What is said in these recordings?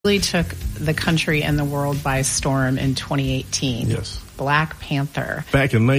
really took the country and the world by storm in 2018. Yes. Black Panther. Back in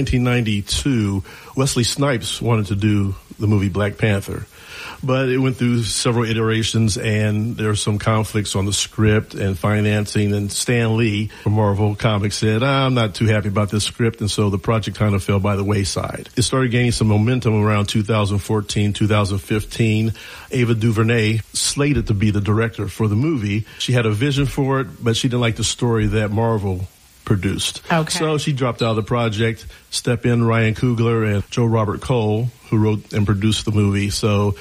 1992, Wesley Snipes wanted to do the movie Black Panther, but it went through several iterations, and there were some conflicts on the script and financing, and Stan Lee from Marvel Comics said, I'm not too happy about this script, and so the project kind of fell by the wayside. It started gaining some momentum around 2014, 2015. Ava DuVernay, slated to be the director for the movie, she had a vision for it, but she didn't like the story that Marvel produced. Okay. So she dropped out of the project. Step in Ryan Coogler and Joe Robert Cole, who wrote and produced the movie. So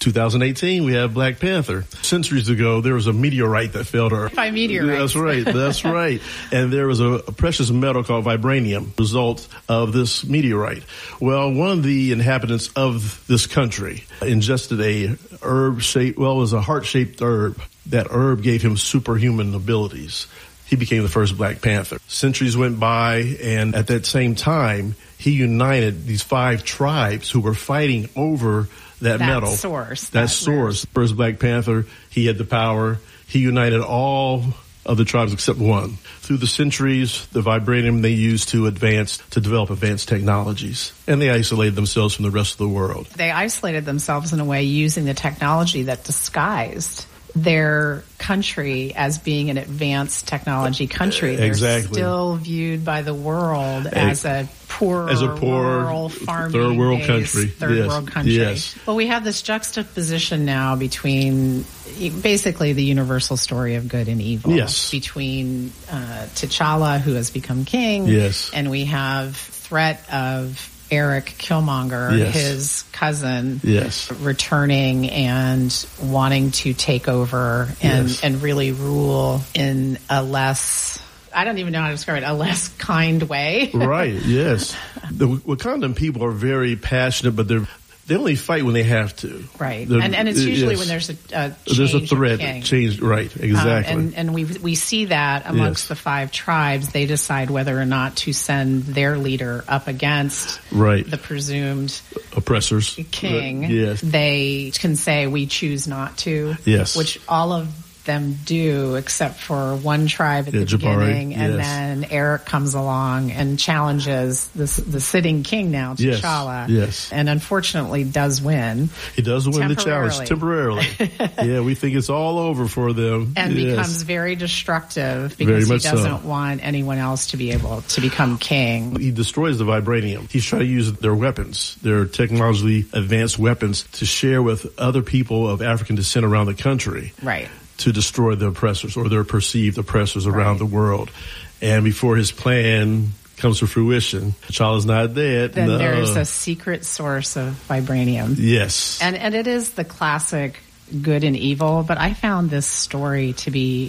2018, we have Black Panther. Centuries ago, there was a meteorite that fell to Earth. By meteorite. That's right. That's right. And there was a precious metal called vibranium, result of this meteorite. Well, one of the inhabitants of this country ingested a herb-shaped, well, it was a heart-shaped herb. That herb gave him superhuman abilities. He became the first Black Panther. Centuries went by, and at that same time, he united these 5 tribes who were fighting over that metal. Source. That source. First Black Panther, he had the power. He united all of the tribes except one. Through the centuries, the vibranium they used to develop advanced technologies. And they isolated themselves from the rest of the world. They isolated themselves in a way using the technology that disguised their country as being an advanced technology country. Exactly. They're still viewed by the world as a poor rural farming third world country. Third world country. Yes. Well, we have this juxtaposition now between basically the universal story of good and evil. Yes. Between T'Challa, who has become king. Yes. And we have threat of Eric Killmonger, yes. his cousin, yes. returning and wanting to take over and really rule in a less, I don't even know how to describe it, a less kind way. Right, yes. The Wakandan people are very passionate, but they only fight when they have to. Right. And it's usually when there's a change. There's a threat. Change, right, exactly. And we see that amongst the 5 tribes. They decide whether or not to send their leader up against the presumed oppressors. King. Yes. They can say, we choose not to. Yes. Which all of them do, except for one tribe at the beginning, and then Eric comes along and challenges the sitting king now, T'Challa, and unfortunately does win. He does win the challenge temporarily. Yeah, we think it's all over for them, and becomes very destructive because he doesn't want anyone else to be able to become king. He destroys the vibranium. He's trying to use their weapons, their technologically advanced weapons, to share with other people of African descent around the country. Right. To destroy the oppressors or their perceived oppressors around the world. And before his plan comes to fruition, T'Challa's not dead. Then there's a secret source of vibranium. Yes. And it is the classic good and evil, but I found this story to be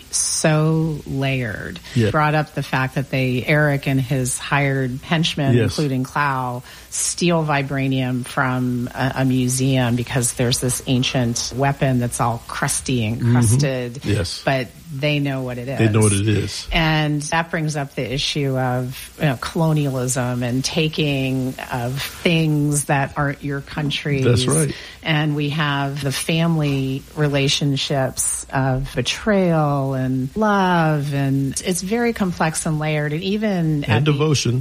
so layered. Yeah. Brought up the fact that Eric and his hired henchmen, including Clow, steal vibranium from a museum because there's this ancient weapon that's all crusty and crusted. Mm-hmm. Yes. But they know what it is. They know what it is. And that brings up the issue of colonialism and taking of things that aren't your country's. That's right. And we have the family relationships of betrayal and love, and it's very complex and layered, and even devotion.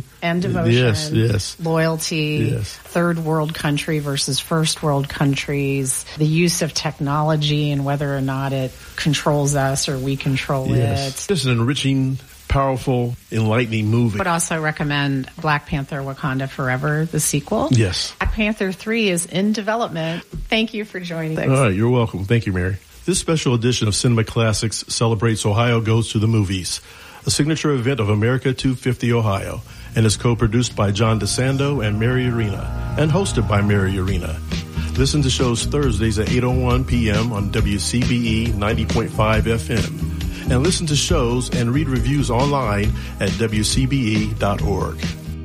Yes. Loyalty, third world country versus first world countries, the use of technology and whether or not it controls us or we control it. This is an enriching, powerful, enlightening movie. I would also recommend Black Panther Wakanda Forever, the sequel. Yes. Black Panther 3 is in development. Thank you for joining us. All right, you're welcome. Thank you, Mary. This special edition of Cinema Classics celebrates Ohio Goes to the Movies, a signature event of America 250 Ohio, and is co-produced by John DeSando and Mary Arena, and hosted by Mary Arena. Listen to shows Thursdays at 8:01 p.m. on WCBE 90.5 FM. And listen to shows and read reviews online at WCBE.org.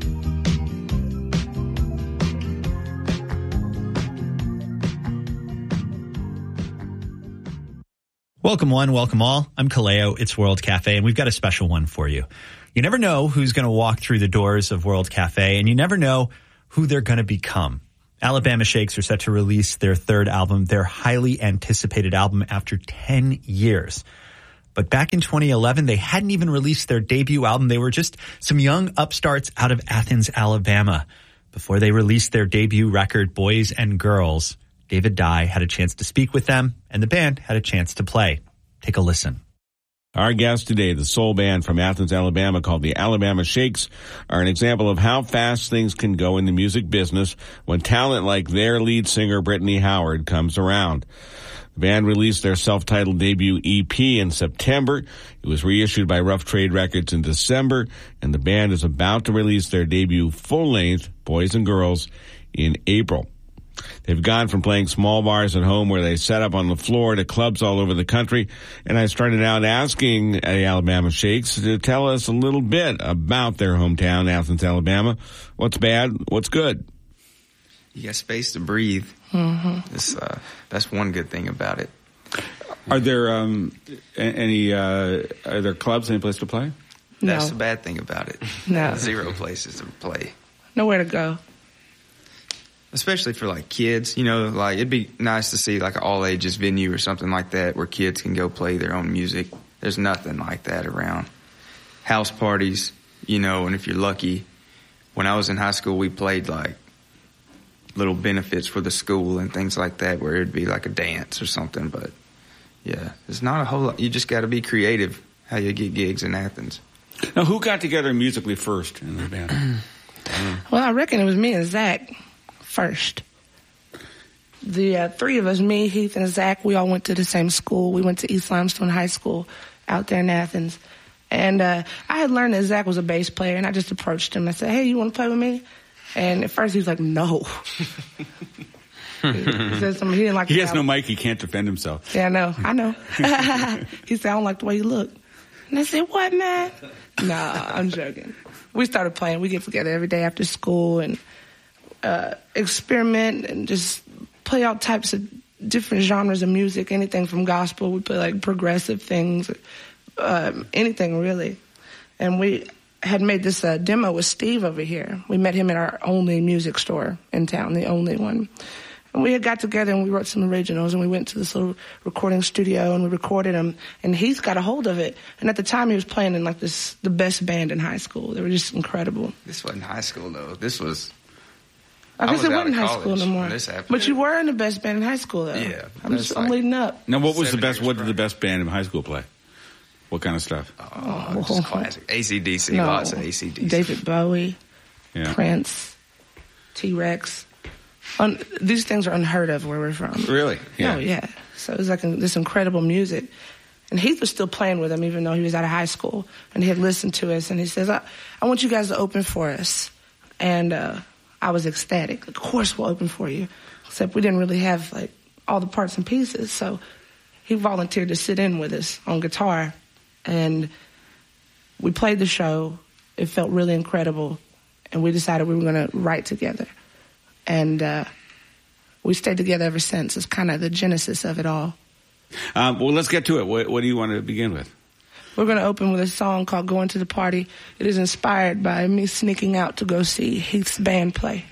Welcome one, welcome all. I'm Kaleo. It's World Cafe, and we've got a special one for you. You never know who's going to walk through the doors of World Cafe, and you never know who they're going to become. Alabama Shakes are set to release their 3rd album, their highly anticipated album after 10 years. But back in 2011, they hadn't even released their debut album. They were just some young upstarts out of Athens, Alabama. Before they released their debut record, Boys and Girls, David Dye had a chance to speak with them, and the band had a chance to play. Take a listen. Our guests today, the soul band from Athens, Alabama, called the Alabama Shakes, are an example of how fast things can go in the music business when talent like their lead singer, Brittany Howard, comes around. The band released their self-titled debut EP in September. It was reissued by Rough Trade Records in December, and the band is about to release their debut full-length, Boys and Girls, in April. They've gone from playing small bars at home where they set up on the floor to clubs all over the country. And I started out asking the Alabama Shakes to tell us a little bit about their hometown, Athens, Alabama. What's bad? What's good? You got space to breathe. Mm-hmm. That's one good thing about it. Are there are there clubs, any place to play? No. That's the bad thing about it. No. 0 places to play. Nowhere to go. Especially for like kids, like it'd be nice to see like an all ages venue or something like that where kids can go play their own music. There's nothing like that around. House parties, and if you're lucky, when I was in high school, we played like little benefits for the school and things like that where it'd be like a dance or something. But yeah, there's not a whole lot. You just got to be creative how you get gigs in Athens. Now, who got together musically first in the band? Well, I reckon it was me and Zach first. The 3 of us, me, Heath, and Zach, we all went to the same school. We went to East Limestone High School out there in Athens. And I had learned that Zach was a bass player, and I just approached him. I said, hey, you want to play with me? And at first he was like, no. He said something, he didn't like He has no mic, he can't defend himself. Yeah, I know. He said, I don't like the way you look. And I said, what, man? Nah, I'm joking. We started playing. We get together every day after school and experiment and just play all types of different genres of music, anything from gospel. We play like progressive things, anything really. And we had made this demo with Steve over here. We met him at our only music store in town, the only one. And we had got together and we wrote some originals and we went to this little recording studio and we recorded them. And Heath got a hold of it. And at the time he was playing in like the best band in high school. They were just incredible. This wasn't high school though. This was... I guess it wasn't high school no more. But you were in the best band in high school, though. Yeah. I'm leading up. Now, what did the best band in high school play? What kind of stuff? Just classic. AC/DC, lots of AC/DC. David Bowie, Prince, T-Rex. These things are unheard of where we're from. Really? Yeah. Oh, yeah. So it was like this incredible music. And Heath was still playing with them, even though he was out of high school. And he had listened to us, and he says, I want you guys to open for us. And I was ecstatic. Of course we'll open for you. Except we didn't really have, like, all the parts and pieces. So he volunteered to sit in with us on guitar. And we played the show. It felt really incredible. And we decided we were going to write together. And we stayed together ever since. It's kind of the genesis of it all. Well, let's get to it. What do you want to begin with? We're going to open with a song called Going to the Party. It is inspired by me sneaking out to go see Heath's band play.